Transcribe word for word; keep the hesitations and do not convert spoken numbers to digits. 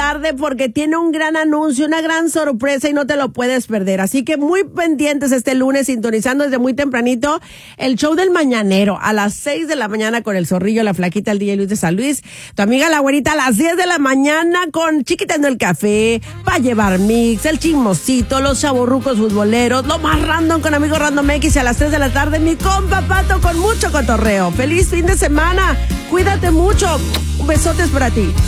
tarde porque tiene un gran anuncio, una gran sorpresa y no te lo puedes perder. Así que muy pendientes este lunes, sintonizando desde muy tempranito el show del mañanero a las seis de la mañana con el Zorrillo, la Flaquita, el D J Luis de San Luis, tu amiga la güerita a las diez de la mañana con Chiquitando el Café, Pa' Llevar Mix, el Chismosito, los chavorrucos futboleros, lo más random con amigos Random X, y a las tres de la tarde mi compa Pato con mucho cotorreo. Feliz fin de semana, cuídate mucho, besotes para ti.